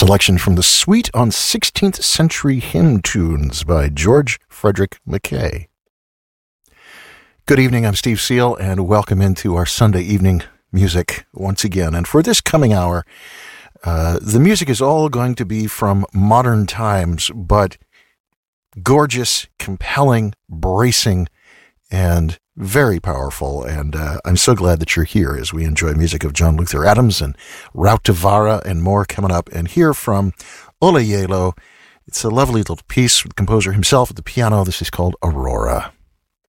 selection from the Suite on 16th Century Hymn Tunes by George Frederick Mackay. Good evening, I'm Steve Seal, and welcome into our Sunday evening music once again. And for this coming hour, the music is all going to be from modern times, but gorgeous, compelling, bracing, and very powerful. And I'm so glad that you're here as we enjoy music of John Luther Adams and Rautavaara and more coming up. And hear from Olayelo. It's a lovely little piece with the composer himself at the piano. This is called Aurora.